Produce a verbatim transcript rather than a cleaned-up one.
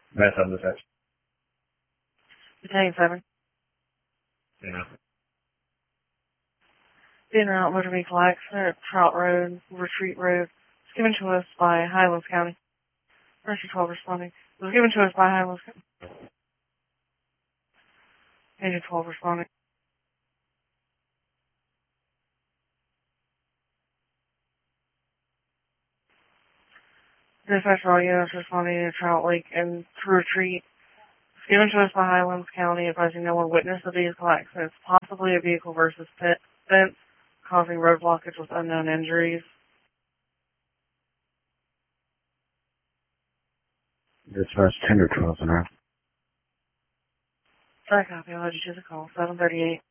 That's on the text. Battalion seven. Yeah. Being around motor vehicle accident at Trout Road, Retreat Road. It's given to us by Highlands County. Mercy twelve responding. It was given to us by Highlands County. Agent twelve responding. Dispatch all units responding to Trout Lake and to Retreat. It's given to us by Highlands County, advising no one witnessed the vehicle accident, possibly a vehicle versus fence, causing road blockage with unknown injuries. Dispatch ten or twelve and a half. Sorry, copy. I'll let you to the call. seven thirty-eight.